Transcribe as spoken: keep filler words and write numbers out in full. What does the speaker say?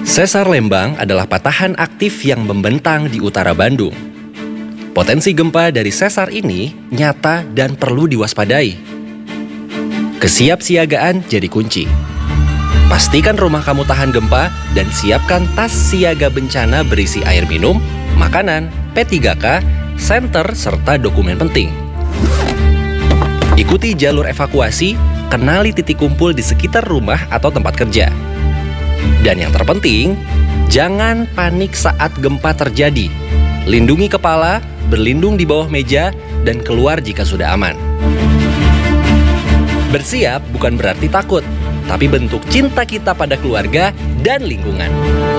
Sesar Lembang adalah patahan aktif yang membentang di utara Bandung. Potensi gempa dari sesar ini nyata dan perlu diwaspadai. Kesiapsiagaan jadi kunci. Pastikan rumah kamu tahan gempa dan siapkan tas siaga bencana berisi air minum, makanan, P tiga K, senter, serta dokumen penting. Ikuti jalur evakuasi, kenali titik kumpul di sekitar rumah atau tempat kerja. Dan yang terpenting, jangan panik saat gempa terjadi. Lindungi kepala, berlindung di bawah meja, dan keluar jika sudah aman. Bersiap bukan berarti takut, tapi bentuk cinta kita pada keluarga dan lingkungan.